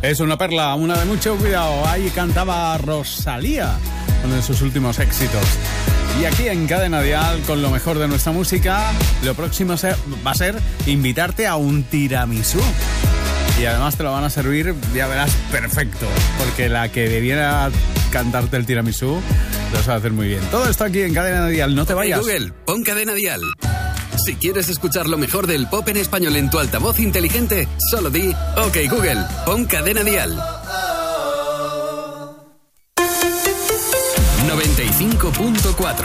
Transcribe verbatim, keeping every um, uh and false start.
Es una perla, una de mucho cuidado. Ahí cantaba Rosalía, uno de sus últimos éxitos. Y aquí en Cadena Dial, con lo mejor de nuestra música, lo próximo va a ser invitarte a un tiramisú. Y además te lo van a servir, ya verás, perfecto. Porque la que viene a cantarte el tiramisú lo sabe hacer muy bien. Todo esto aquí en Cadena Dial, no te vayas. Hey Google, pon Cadena Dial. Si quieres escuchar lo mejor del pop en español en tu altavoz inteligente, solo di OK Google, pon Cadena Dial. noventa y cinco punto cuatro